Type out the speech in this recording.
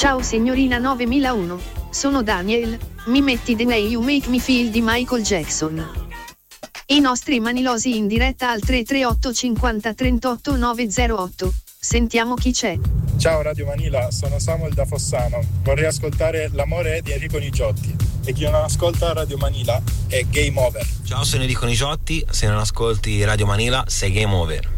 Ciao signorina 9001, sono Daniel, mi metti The Way You Make Me Feel di Michael Jackson. I nostri manilosi in diretta al 338 50 38 908. Sentiamo chi c'è. Ciao Radio Manila, sono Samuel da Fossano. Vorrei ascoltare L'amore di Enrico Nigiotti. E chi non ascolta Radio Manila è Game Over. Ciao, sono Enrico Nigiotti. Se non ascolti Radio Manila sei Game Over.